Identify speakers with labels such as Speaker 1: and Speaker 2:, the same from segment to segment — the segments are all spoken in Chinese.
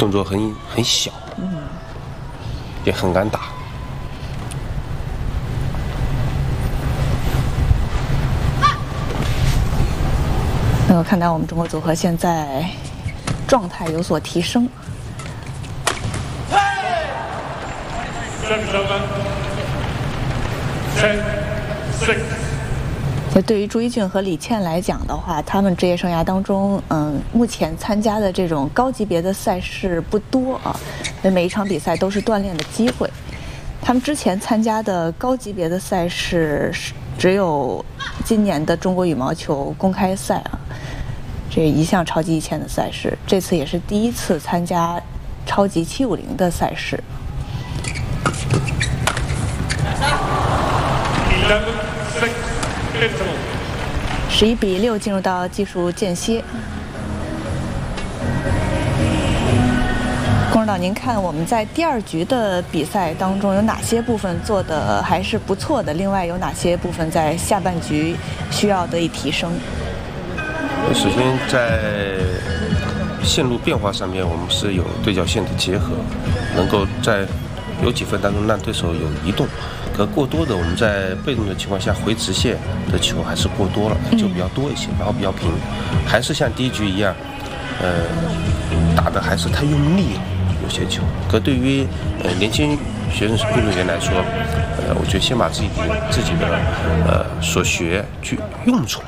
Speaker 1: 动作很小，也很敢打。
Speaker 2: 能够看到我们中国组合现在状态有所提升。对于朱一俊和李倩来讲的话，他们职业生涯当中，目前参加的这种高级别的赛事不多啊，每一场比赛都是锻炼的机会。他们之前参加的高级别的赛事只有今年的中国羽毛球公开赛啊，这一项超级1000的赛事，这次也是第一次参加超级750的赛事。11-6进入到技术间歇。龚指导，您看我们在第2局的比赛当中有哪些部分做的还是不错的？另外有哪些部分在下半局需要得以提升？
Speaker 1: 首先在线路变化上面，我们是有对角线的结合，能够在有几分当中让对手有移动。可过多的我们在被动的情况下回直线的球还是过多了，就比较多一些，然后比较平，还是像第1局一样，打的还是太用力了，有些球。可对于年轻学生运动员来说，我觉得先把自己的所学去用出来。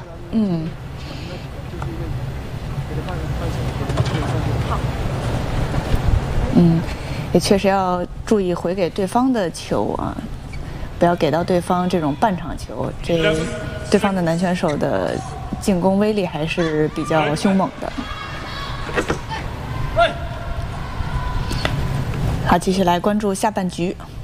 Speaker 2: 也确实要注意回给对方的球啊，不要给到对方这种半场球。这对方的男选手的进攻威力还是比较凶猛的。好，继续来关注下半局。